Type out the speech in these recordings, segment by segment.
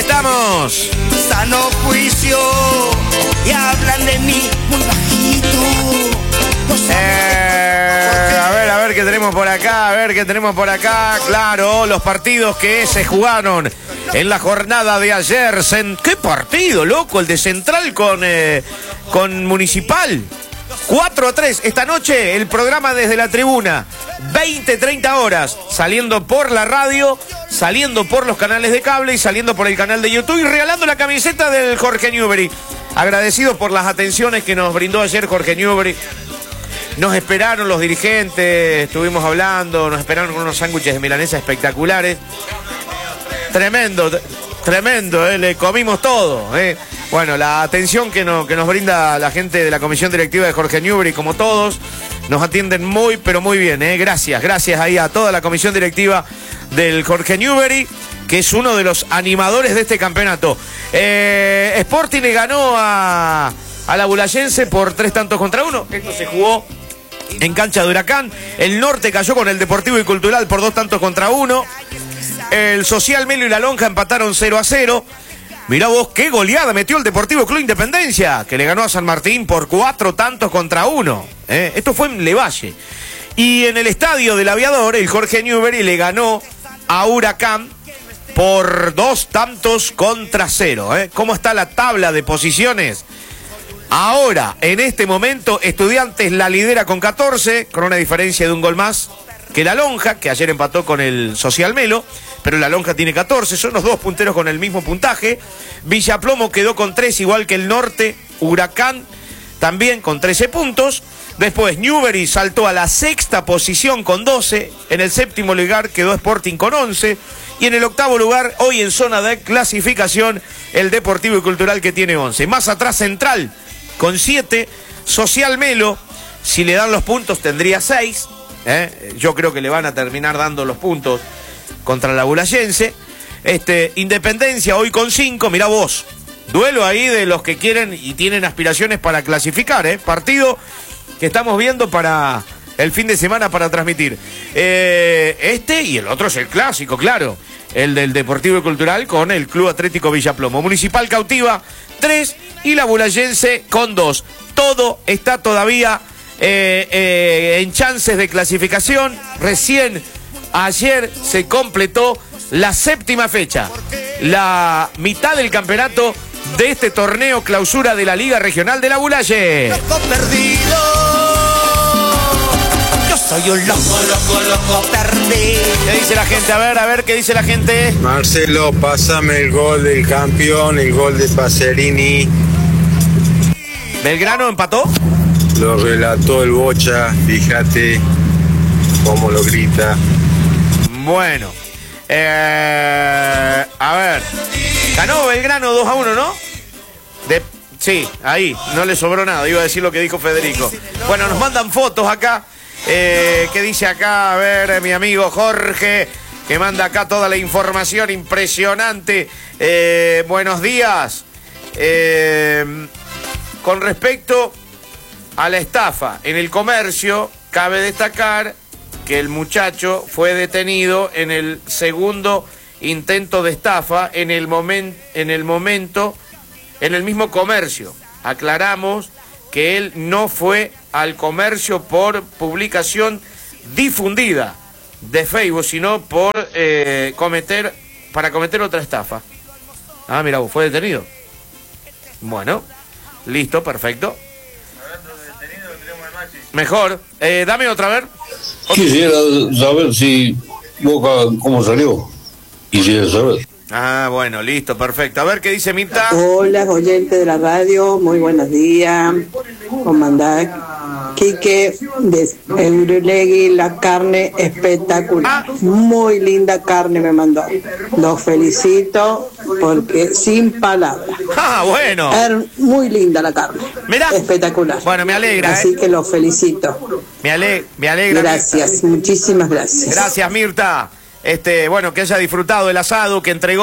estamos. Sano juicio y hablan de mí muy bajito. A ver qué tenemos por acá, Claro, los partidos que se jugaron en la jornada de ayer. ¿Qué partido, loco? El de Central con Municipal. 4-3. Esta noche el programa desde la tribuna. 20-30 horas. Saliendo por la radio, saliendo por los canales de cable y saliendo por el canal de YouTube y regalando la camiseta del Jorge Newbery. Agradecido por las atenciones que nos brindó ayer Jorge Newbery. Nos esperaron los dirigentes, estuvimos hablando, nos esperaron con unos sándwiches de milanesa espectaculares. Tremendo, le comimos todo. Bueno, la atención que nos brinda la gente de la comisión directiva de Jorge Newbery, como todos, nos atienden muy, pero muy bien. Gracias ahí a toda la comisión directiva del Jorge Newbery, que es uno de los animadores de este campeonato. Sporting le ganó a la Bulayense por 3-1. Esto se jugó en cancha de Huracán. El Norte cayó con el Deportivo y Cultural por 2-1. El Social Melo y la Lonja empataron 0-0. Mirá vos, qué goleada metió el Deportivo Club Independencia, que le ganó a San Martín por 4-1. Esto fue en Levalle. Y en el estadio del Aviador, el Jorge Newbery le ganó a Huracán por 2-0. ¿Cómo está la tabla de posiciones? Ahora, en este momento, Estudiantes la lidera con 14, con una diferencia de un gol más que la Lonja, que ayer empató con el Social Melo, pero la Lonja tiene 14, son los dos punteros con el mismo puntaje. Villa Plomo quedó con 3, igual que el Norte. Huracán también con 13 puntos. Después Newbery saltó a la sexta posición con 12. En el séptimo lugar quedó Sporting con 11. Y en el octavo lugar, hoy en zona de clasificación, el Deportivo y Cultural, que tiene 11. Más atrás Central con 7. Social Melo, si le dan los puntos, tendría 6. Yo creo que le van a terminar dando los puntos contra la Bulayense. Independencia hoy con 5. Mirá vos, duelo ahí de los que quieren y tienen aspiraciones para clasificar. Partido que estamos viendo para el fin de semana para transmitir. Y el otro es el clásico, claro, el del Deportivo y Cultural con el Club Atlético Villa Plomo. Municipal cautiva 3 y la Bulayense con 2. Todo está todavía en chances de clasificación. Recién ayer se completó la séptima fecha, la mitad del campeonato de este torneo clausura de la Liga Regional de la Bulaye. Loco perdido, yo soy un loco perdido. ¿Qué dice la gente? A ver, ¿qué dice la gente? Marcelo, pásame el gol del campeón, el gol de Pacerini. ¿Belgrano empató? Lo relató el Bocha, fíjate cómo lo grita. Bueno, a ver, ganó Belgrano 2-1, ¿no? Sí, ahí, no le sobró nada, iba a decir lo que dijo Federico. Bueno, nos mandan fotos acá, ¿qué dice acá? A ver, mi amigo Jorge, que manda acá toda la información impresionante. Buenos días. Con respecto a la estafa en el comercio, cabe destacar que el muchacho fue detenido en el segundo intento de estafa en el mismo comercio. Aclaramos que él no fue al comercio por publicación difundida de Facebook, sino por para cometer otra estafa. Ah, mira, fue detenido. Bueno, listo, perfecto. Mejor. Dame otra vez. Quisiera saber si Boca cómo salió. Quisiera saber. Ah, bueno, listo, perfecto. A ver qué dice Mirta. Hola, oyente de la radio, muy buenos días. Comandante Quique de Eurolegui, la carne espectacular. Muy linda carne me mandó. Los felicito porque sin palabras. Ah, bueno. Muy linda la carne. Mirá. Espectacular. Bueno, me alegra. Así que los felicito. Me alegra. Gracias, Mirta. Muchísimas gracias. Gracias, Mirta. Bueno, que haya disfrutado el asado, que entregó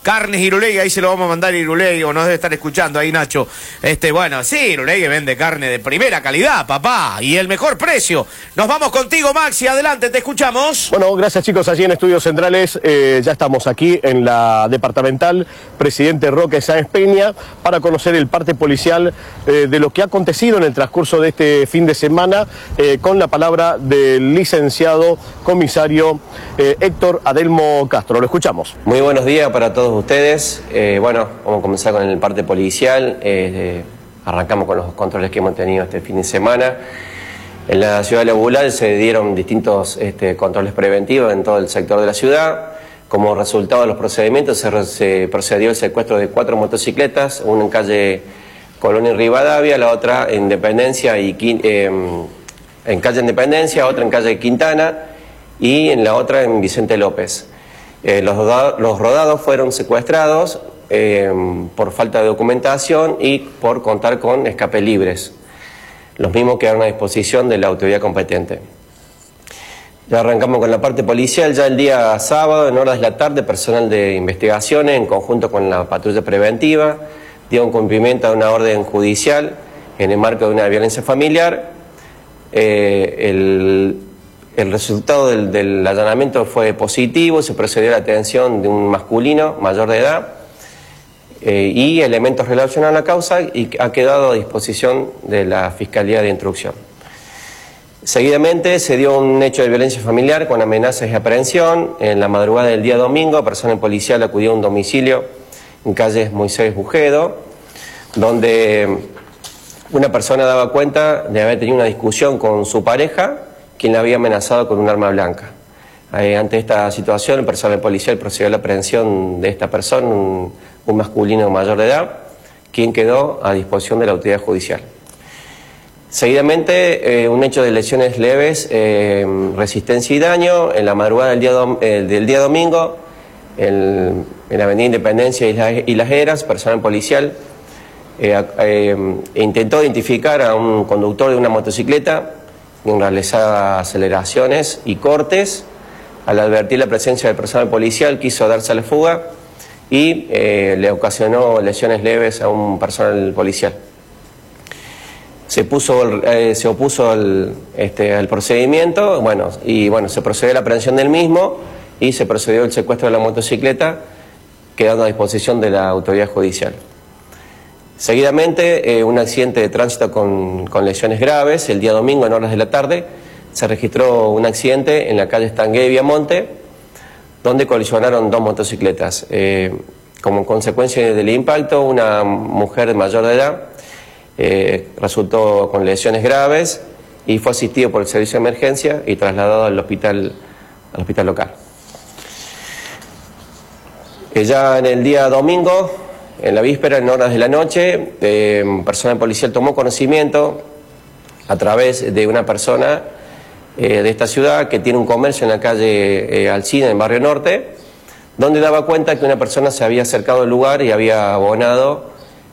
Carnes Irulegui, ahí se lo vamos a mandar a Irulegui, o nos debe estar escuchando ahí Nacho. Bueno, sí, Irulegui vende carne de primera calidad, papá, y el mejor precio. Nos vamos contigo, Maxi, adelante, te escuchamos. Bueno, gracias chicos, allí en Estudios Centrales, ya estamos aquí en la departamental Presidente Roque Sáenz Peña para conocer el parte policial de lo que ha acontecido en el transcurso de este fin de semana, con la palabra del licenciado comisario Héctor Adelmo Castro. Lo escuchamos. Muy buenos días para todos ustedes. Bueno, vamos a comenzar con el parte policial. Arrancamos con los controles que hemos tenido este fin de semana. En la ciudad de La Bulal se dieron distintos controles preventivos en todo el sector de la ciudad. Como resultado de los procedimientos se procedió al secuestro de 4 motocicletas, una en calle Colón y Rivadavia, la otra en Independencia en calle Independencia, otra en calle Quintana y en la otra en Vicente López. Los rodados fueron secuestrados por falta de documentación y por contar con escapes libres. Los mismos quedaron a disposición de la autoridad competente. Ya arrancamos con la parte policial. Ya el día sábado, en horas de la tarde, personal de investigaciones, en conjunto con la patrulla preventiva, dio un cumplimiento a una orden judicial en el marco de una violencia familiar. El resultado del allanamiento fue positivo, se procedió a la detención de un masculino mayor de edad y elementos relacionados a la causa y ha quedado a disposición de la Fiscalía de Instrucción. Seguidamente se dio un hecho de violencia familiar con amenazas y aprehensión. En la madrugada del día domingo, personal policial acudió a un domicilio en calle Moisés Bujedo, donde una persona daba cuenta de haber tenido una discusión con su pareja, quien la había amenazado con un arma blanca. Ante esta situación, el personal policial procedió a la aprehensión de esta persona, un masculino mayor de edad, quien quedó a disposición de la autoridad judicial. Seguidamente, un hecho de lesiones leves, resistencia y daño, en la madrugada del día domingo, en la avenida Independencia y Las Heras, personal policial intentó identificar a un conductor de una motocicleta, realizaba aceleraciones y cortes. Al advertir la presencia del personal policial quiso darse a la fuga y le ocasionó lesiones leves a un personal policial. Se opuso al procedimiento, se procedió a la aprehensión del mismo y se procedió al secuestro de la motocicleta, quedando a disposición de la autoridad judicial. Seguidamente, un accidente de tránsito con lesiones graves. El día domingo, en horas de la tarde, se registró un accidente en la calle Estangué y Viamonte, donde colisionaron 2 motocicletas. Como consecuencia del impacto, una mujer mayor de edad resultó con lesiones graves y fue asistido por el servicio de emergencia y trasladado al hospital local. Ya en el día domingo, en la víspera, en horas de la noche, personal policial tomó conocimiento a través de una persona de esta ciudad que tiene un comercio en la calle Alcina, en Barrio Norte, donde daba cuenta que una persona se había acercado al lugar y había abonado,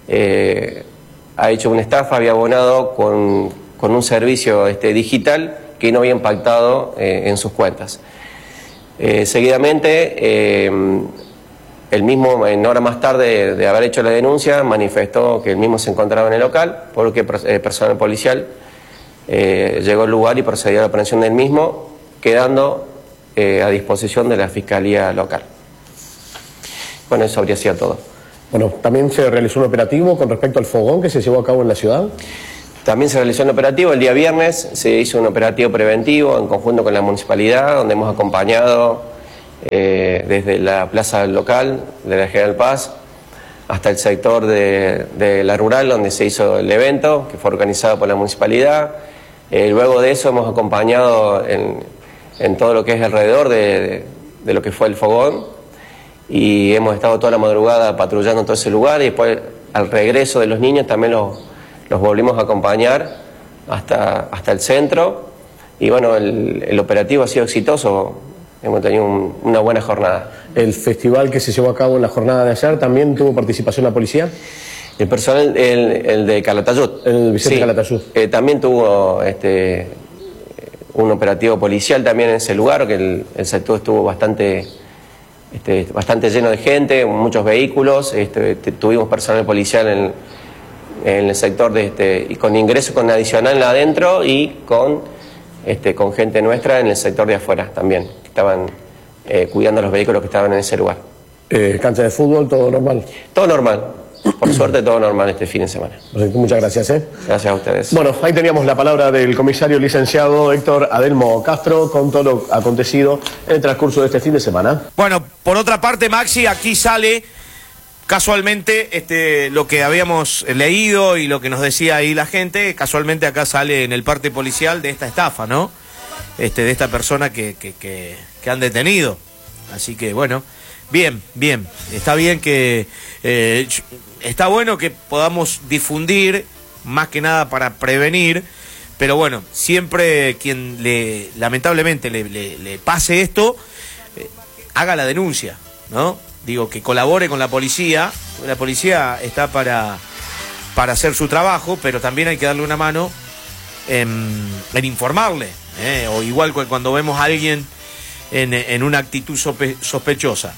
ha hecho una estafa, había abonado con un servicio digital que no había impactado en sus cuentas. Seguidamente, el mismo, en hora más tarde de haber hecho la denuncia, manifestó que el mismo se encontraba en el local, porque el personal policial llegó al lugar y procedió a la aprehensión del mismo, quedando a disposición de la Fiscalía local. Bueno, eso habría sido todo. Bueno, también se realizó un operativo con respecto al fogón que se llevó a cabo en la ciudad. También se realizó un operativo el día viernes, se hizo un operativo preventivo en conjunto con la municipalidad, donde hemos acompañado desde la plaza local de la General Paz hasta el sector de la rural, donde se hizo el evento, que fue organizado por la municipalidad. Luego de eso hemos acompañado en todo lo que es alrededor de lo que fue el fogón, y hemos estado toda la madrugada patrullando todo ese lugar, y después al regreso de los niños también los volvimos a acompañar hasta el centro, y bueno, el operativo ha sido exitoso, hemos tenido una buena jornada. ¿El festival que se llevó a cabo en la jornada de ayer también tuvo participación la policía? El personal, el de Calatayud. El Vicente sí, Calatayud. También tuvo un operativo policial también en ese lugar, que el sector estuvo bastante bastante lleno de gente, muchos vehículos, tuvimos personal policial en el sector y con ingreso con adicional adentro y con gente nuestra en el sector de afuera también, que estaban cuidando los vehículos que estaban en ese lugar. ¿Cancha de fútbol, todo normal? Todo normal. Por suerte todo normal este fin de semana. Muchas gracias. Gracias a ustedes. Bueno, ahí teníamos la palabra del comisario licenciado Héctor Adelmo Castro con todo lo acontecido en el transcurso de este fin de semana. Bueno, por otra parte, Maxi, aquí sale casualmente lo que habíamos leído y lo que nos decía ahí la gente, casualmente acá sale en el parte policial de esta estafa, ¿no? De esta persona que han detenido. Así que bueno, bien, está bien que está bueno que podamos difundir, más que nada para prevenir, pero bueno, siempre quien lamentablemente le pase esto, haga la denuncia, ¿no? Digo, que colabore con la policía está para hacer su trabajo, pero también hay que darle una mano en informarle, o igual cuando vemos a alguien en una actitud sospechosa,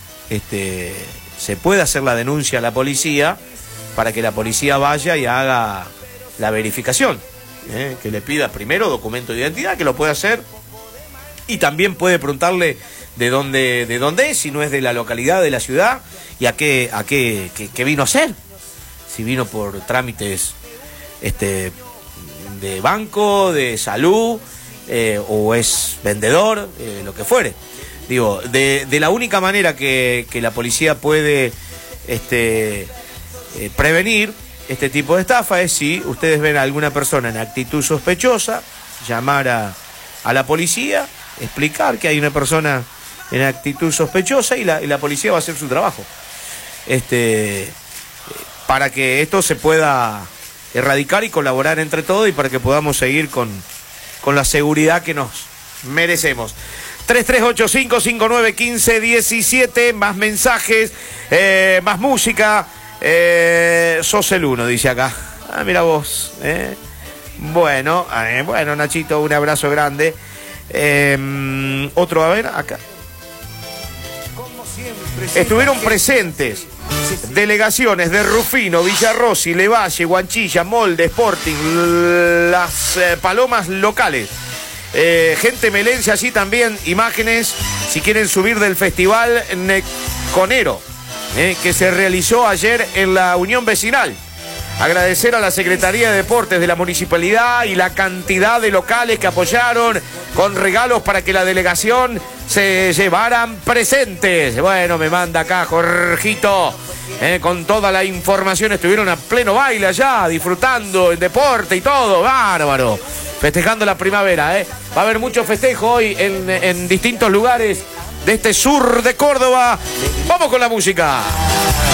se puede hacer la denuncia a la policía para que la policía vaya y haga la verificación, que le pida primero documento de identidad, que lo puede hacer, y también puede preguntarle de dónde es, si no es de la localidad, de la ciudad, y a qué vino a hacer, si vino por trámites de banco, de salud, o es vendedor, lo que fuere. Digo, de la única manera que la policía puede prevenir este tipo de estafa es si ustedes ven a alguna persona en actitud sospechosa, llamar a la policía, explicar que hay una persona en actitud sospechosa y la policía va a hacer su trabajo. Para que esto se pueda erradicar y colaborar entre todos y para que podamos seguir con la seguridad que nos merecemos. 3385591517, más mensajes, más música. Sos el uno, dice acá. Ah, mira vos. Bueno, Nachito, un abrazo grande. Otro, a ver, acá. Estuvieron presentes delegaciones de Rufino, Villarrossi, Levalle, Guanchilla, Molde, Sporting, las Palomas locales. Gente melense allí también, imágenes, si quieren subir, del festival Neconero, que se realizó ayer en la Unión Vecinal. Agradecer a la Secretaría de Deportes de la Municipalidad y la cantidad de locales que apoyaron con regalos para que la delegación se llevaran presentes. Bueno, me manda acá Jorgito, con toda la información. Estuvieron a pleno baile allá, disfrutando el deporte y todo, bárbaro. Festejando la primavera, Va a haber mucho festejo hoy en distintos lugares de este sur de Córdoba. Vamos con la música.